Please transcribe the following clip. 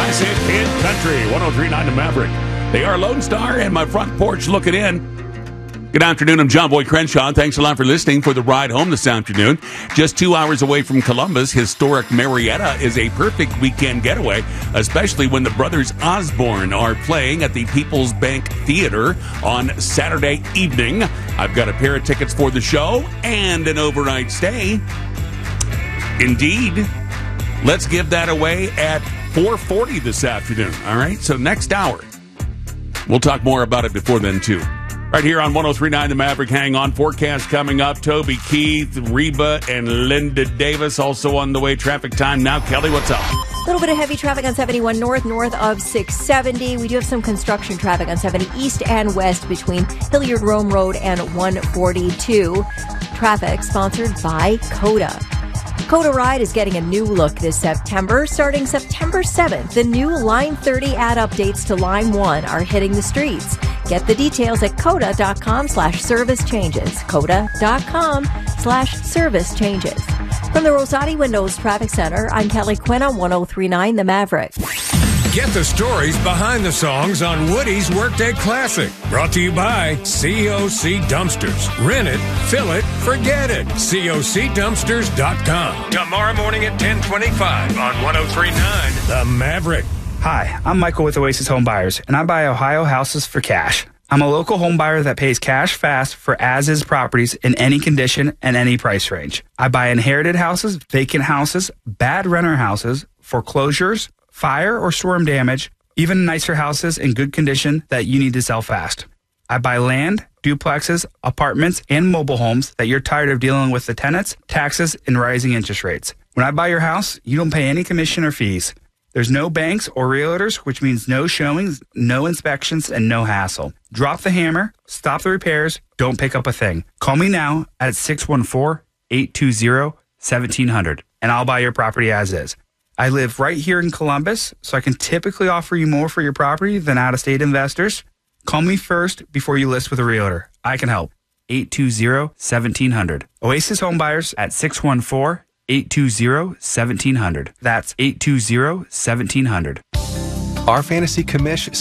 classic hit country, 103.9 The Maverick. They are Lone Star and My Front Porch Looking In. Good afternoon, I'm John Boy Crenshaw. Thanks a lot for listening for the ride home this afternoon. Just 2 hours away from Columbus, historic Marietta is a perfect weekend getaway, especially when the brothers Osborne are playing at the People's Bank Theater on Saturday evening. I've got a pair of tickets for the show and an overnight stay. Indeed. Let's give that away at 4:40 this afternoon. All right, so next hour. We'll talk more about it before then, too. Right here on 103.9 The Maverick. Hang on. Forecast coming up. Toby Keith, Reba, and Linda Davis also on the way. Traffic time now. Kelly, what's up? A little bit of heavy traffic on 71 north of 670. We do have some construction traffic on 70 east and west between Hilliard Rome Road and 142. Traffic sponsored by Coda. Coda Ride is getting a new look this September. Starting September 7th, the new Line 30 ad updates to Line 1 are hitting the streets. Get the details at coda.com/service changes. Coda.com/service changes. From the Rosati Windows Traffic Center, I'm Kelly Quinn on 103.9 The Maverick. Get the stories behind the songs on Woody's Workday Classic. Brought to you by COC Dumpsters. Rent it, fill it, forget it. COCdumpsters.com. Tomorrow morning at 10:25 on 103.9 The Maverick. Hi, I'm Michael with Oasis Home Buyers, and I buy Ohio houses for cash. I'm a local home buyer that pays cash fast for as-is properties in any condition and any price range. I buy inherited houses, vacant houses, bad renter houses, foreclosures, fire or storm damage, even nicer houses in good condition that you need to sell fast. I buy land, duplexes, apartments, and mobile homes that you're tired of dealing with the tenants, taxes, and rising interest rates. When I buy your house, you don't pay any commission or fees. There's no banks or realtors, which means no showings, no inspections, and no hassle. Drop the hammer, stop the repairs, don't pick up a thing. Call me now at 614-820-1700, and I'll buy your property as is. I live right here in Columbus, so I can typically offer you more for your property than out-of-state investors. Call me first before you list with a realtor. I can help. 820-1700. Oasis Home Buyers at 614-820-1700. That's 820-1700. Our Fantasy Commish